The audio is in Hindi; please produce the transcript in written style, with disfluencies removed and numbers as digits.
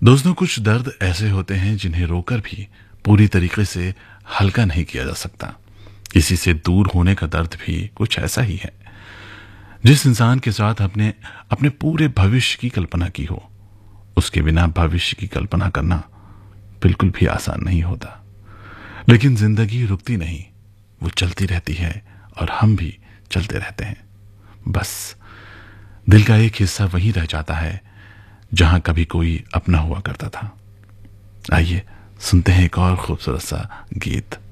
दोस्तों, कुछ दर्द ऐसे होते हैं जिन्हें रोकर भी पूरी तरीके से हल्का नहीं किया जा सकता। किसी से दूर होने का दर्द भी कुछ ऐसा ही है। जिस इंसान के साथ अपने अपने पूरे भविष्य की कल्पना की हो, उसके बिना भविष्य की कल्पना करना बिल्कुल भी आसान नहीं होता। लेकिन जिंदगी रुकती नहीं, वो चलती रहती है और हम भी चलते रहते हैं। बस दिल का एक हिस्सा वहीं रह जाता है जहां कभी कोई अपना हुआ करता था। आइए सुनते हैं एक और खूबसूरत सा गीत।